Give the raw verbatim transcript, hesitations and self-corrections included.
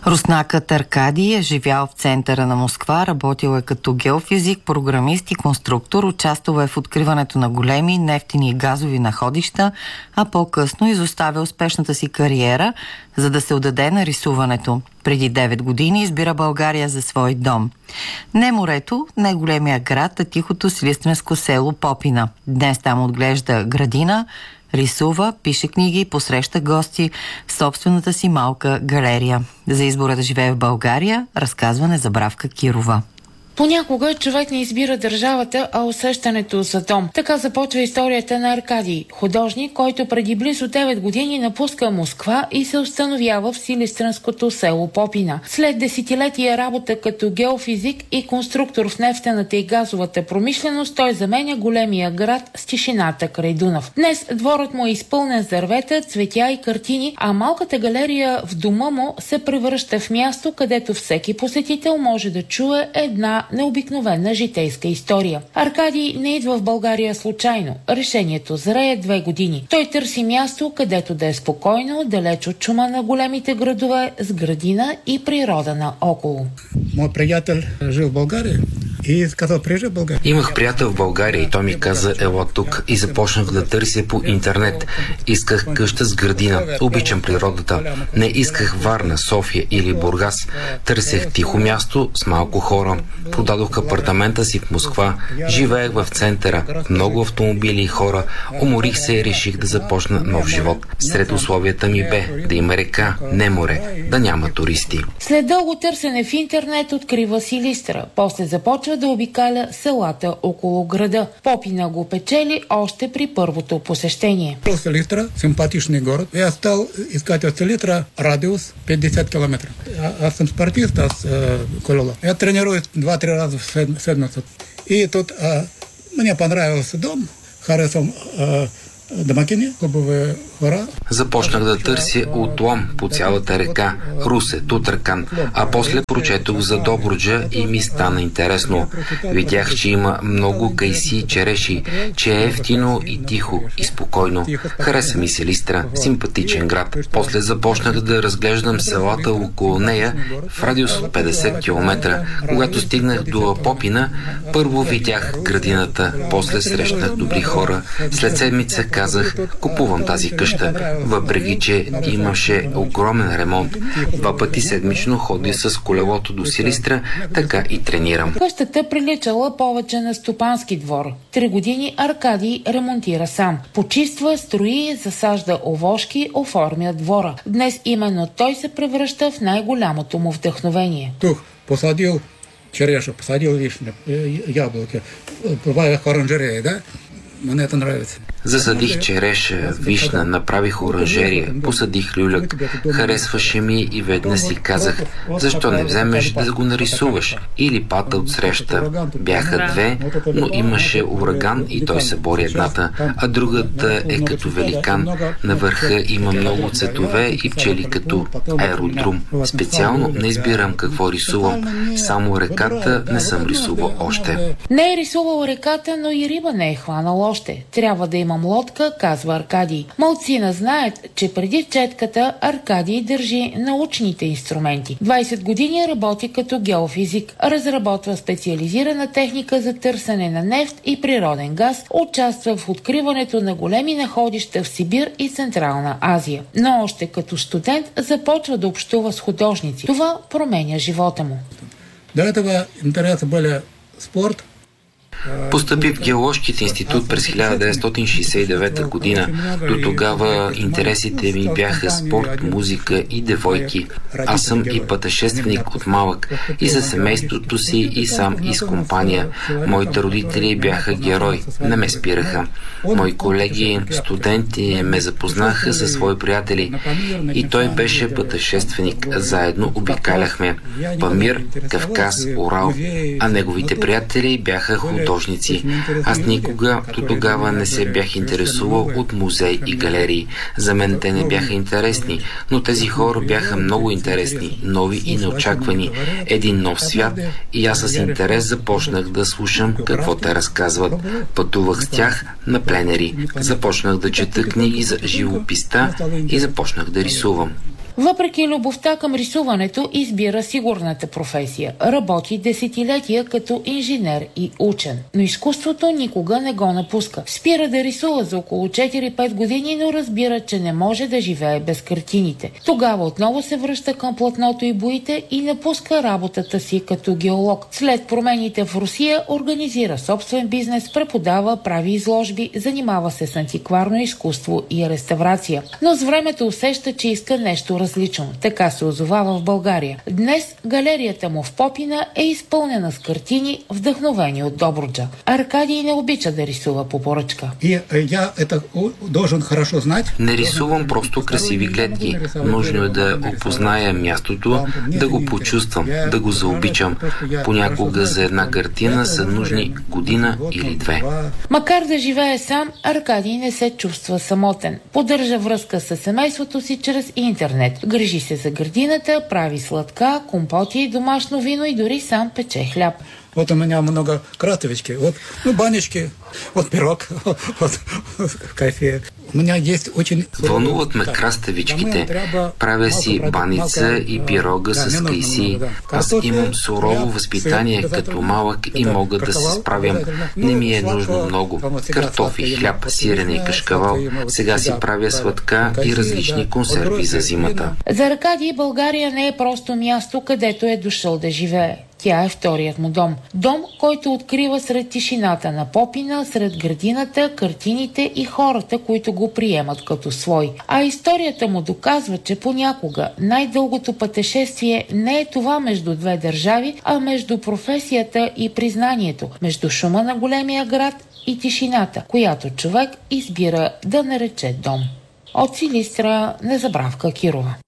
Руснакът Аркадий е живял в центъра на Москва, работил е като геофизик, програмист и конструктор, участвал е в откриването на големи нефтени и газови находища, а по-късно изоставя успешната си кариера, за да се отдаде на рисуването. Преди девет години избира България за свой дом. Не морето, не големия град, а тихото силистренско село Попина. Днес там отглежда градина, рисува, пише книги и посреща гости в собствената си малка галерия. За избора да живее в България разказва Незабравка Кирова. Понякога човек не избира държавата, а усещането за дом. Така започва историята на Аркадий, художник, който преди близо девет години напуска Москва и се установява в силистренското село Попина. След десетилетия работа като геофизик и конструктор в нефтената и газовата промишленост, той заменя големия град с тишината край Дунав. Днес дворът му е изпълнен с дървета, цветя и картини, а малката галерия в дома му се превръща в място, където всеки посетител може да чуе една необикновена житейска история. Аркадий не идва в България случайно. Решението зрее две години. Той търси място, където да е спокойно, далеч от шума на големите градове, с градина и природа наоколо. Мой приятел жил в България и казал, приезжай в България. Имах приятел в България и той ми каза, ела тук, и започнах да търся по интернет. Исках къща с градина. Обичам природата. Не исках Варна, София или Бургас. Търсех тихо място с малко хора. Продадох апартамента си в Москва. Живеех в центъра. Много автомобили и хора. Уморих се и реших да започна нов живот. Сред условията ми бе да има река, не море, да няма туристи. След дълго търсене в интернет открива Силистра. После започва да обикаля селата около града. Попина го печели още при първото посещение. Силистра, симпатичный город. Я стал искать от Силистра радиус пятьдесят километров. Аз съм спортист, аз колола. Я тренируюсь два-три раза в седмицу. И тут а, мне понравился дом. Харесвам а, домакини, хубави хора. Започнах да търся отлом по цялата река, Русе, Тутракан, а после прочетох за Добруджа и ми стана интересно. Видях, че има много кайси и череши, че е ефтино и тихо и спокойно. Хареса ми Силистра, симпатичен град. После започнах да разглеждам селата около нея в радиус от петдесет километра. Когато стигнах до Попина, първо видях градината, после срещнах добри хора. След седмица казах, купувам тази къща, въпреки че имаше огромен ремонт. Два пъти седмично ходя с колелото до Силистра, така и тренирам. Къщата приличала повече на стопански двор. Три години Аркадий ремонтира сам. Почиства, строи, засажда овошки, оформя двора. Днес именно той се превръща в най-голямото му вдъхновение. Тук посадил череша, посадил вишня, яблоки, добавих оранжерея, да? Мне это нравится. Засадих череша, вишна, направих оранжерия, посадих люляк. Харесваше ми и веднъж си казах, защо не вземеш да го нарисуваш? Или пата от среща. Бяха две, но имаше ураган и той събори едната, а другата е като великан. На върха има много цветове и пчели като аеродром. Специално не избирам какво рисувам. Само реката не съм рисувал още. Не е рисувал реката, но и риба не е хванал още. Трябва да има лодка, казва Аркадий. Малцина знаят, че преди четката Аркадий държи научните инструменти. двайсет години работи като геофизик. Разработва специализирана техника за търсене на нефт и природен газ. Участва в откриването на големи находища в Сибир и Централна Азия. Но още като студент започва да общува с художници. Това променя живота му. До этого интереса были спорт. Постъпи в Геоложкият институт през хиляда деветстотин шейсет и девета година. До тогава интересите ми бяха спорт, музика и девойки. Аз съм и пътешественик от малък. И със семейството си, и сам, и с компания. Моите родители бяха герои. Не ме спираха. Мои колеги, студенти ме запознаха със свои приятели. И той беше пътешественик. Заедно обикаляхме Памир, Кавказ, Урал. А неговите приятели бяха художници. Аз никога до тогава не се бях интересувал от музеи и галерии. За мен те не бяха интересни, но тези хора бяха много интересни, нови и неочаквани. Един нов свят и аз с интерес започнах да слушам какво те разказват. Пътувах с тях на пленери. Започнах да чета книги за живописта и започнах да рисувам. Въпреки любовта към рисуването, избира сигурната професия. Работи десетилетия като инженер и учен. Но изкуството никога не го напуска. Спира да рисува за около четири-пет години, но разбира, че не може да живее без картините. Тогава отново се връща към платното и боите и напуска работата си като геолог. След промените в Русия организира собствен бизнес, преподава, прави изложби, занимава се с антикварно изкуство и реставрация. Но с времето усеща, че иска нещо различно. Така се озовава в България. Днес галерията му в Попина е изпълнена с картини, вдъхновени от Добруджа. Аркадий не обича да рисува по поръчка. И я это должен хорошо знать. Не рисувам просто красиви гледки. Нужно е да опозная мястото, да го почувствам, да го заобичам. Понякога за една картина са нужни година или две. Макар да живее сам, Аркадий не се чувства самотен. Поддържа връзка с семейството си чрез интернет. Грижи се за градината, прави сладка, компоти, домашно вино и дори сам пече хляб. Вот у меня много красовички, вот, ну, банечки, вот пирог, вот кофе. У меня есть очень... Вълнуват ме краставичките. Правя си баница и пирога с кайси. Аз имам сурово възпитание като малък и мога да се справям. Не ми е нужно много. Картофи, хляб, сирене и кашкавал. Сега си правя сладка и различни консерви за зимата. За Аркадий България не е просто място, където е дошъл да живее. Тя е вторият му дом. Дом, който открива сред тишината на Попина, сред градината, картините и хората, които го приемат като свой. А историята му доказва, че понякога най-дългото пътешествие не е това между две държави, а между професията и признанието, между шума на големия град и тишината, която човек избира да нарече дом. От Силистра, Незабравка Кирова.